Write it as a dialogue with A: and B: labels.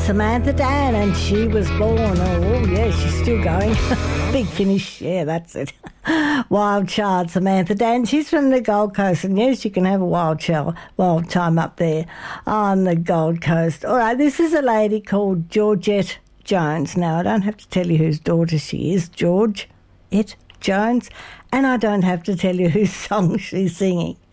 A: Samantha Dan, and she was born. Oh, yeah, she's still going. Big Finish, yeah, that's it. Wild Child, Samantha Dan. She's from the Gold Coast, and yes, you can have a wild time up there on the Gold Coast. All right, this is a lady called Georgette Jones. Now, I don't have to tell you whose daughter she is, Georgette Jones, and I don't have to tell you whose song she's singing.